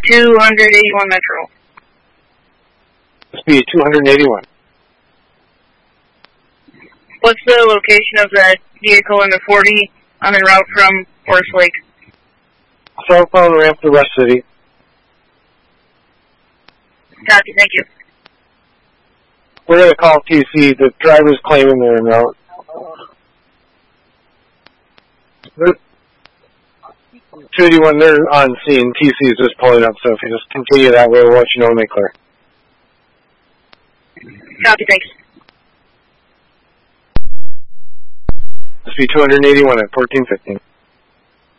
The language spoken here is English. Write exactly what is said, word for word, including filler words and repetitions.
two eighty-one Metro. Speed two eighty-one. What's the location of that vehicle in the forty on the route from Forest Lake? Cell phone ramp to West City. Copy, thank you. We're going to call T C. The driver's claiming they're en route. two eighty-one, they're on scene. T C is just pulling up, so if you just continue that way, we'll let you know when they clear. Copy, thanks. Speed two eighty-one at fourteen fifteen.